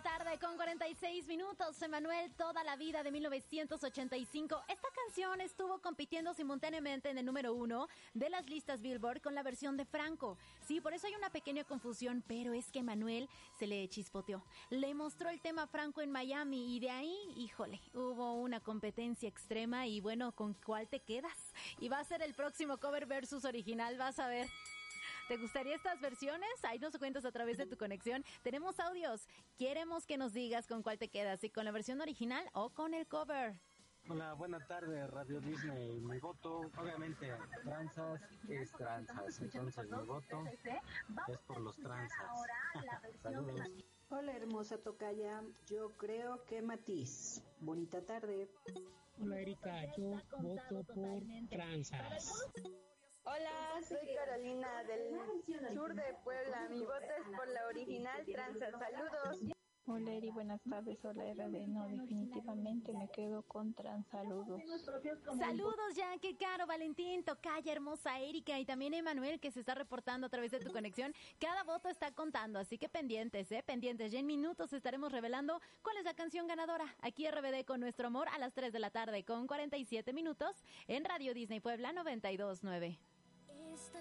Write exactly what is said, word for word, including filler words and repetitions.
la tarde con cuarenta y seis minutos. Emmanuel, Toda la vida de mil novecientos ochenta y cinco. Esta canción estuvo compitiendo simultáneamente en el número uno de las listas Billboard con la versión de Franco. Sí, por eso hay una pequeña confusión, pero es que Emmanuel se le chispoteó. Le mostró el tema Franco en Miami y de ahí, híjole, hubo una competencia extrema y bueno, ¿con cuál te quedas? Y va a ser el próximo cover versus original, vas a ver. ¿Te gustaría estas versiones? Ahí nos cuentas a través de tu conexión. Tenemos audios. Queremos que nos digas con cuál te quedas, si con la versión original o con el cover. Hola, buena tarde, Radio Disney. Mi voto, obviamente, tranzas es tranzas. Entonces mi voto es por los tranzas. Saludos. Hola, hermosa tocaya. Yo creo que Matiz. Bonita tarde. Hola, Erika. Yo voto por tranzas. Hola, soy Carolina del sur de Puebla. Mi voto es por la original tranza. Saludos. Hola Eri, buenas tardes. Hola R D. No, definitivamente me quedo con trans. Saludos. Saludos, Yankee, Caro, Valentín, Tocaya, hermosa Erika y también Emmanuel que se está reportando a través de tu conexión. Cada voto está contando, así que pendientes, eh, pendientes. Ya en minutos estaremos revelando cuál es la canción ganadora. Aquí R B D con Nuestro Amor a las tres de la tarde con cuarenta y siete minutos en Radio Disney Puebla noventa y dos punto nueve.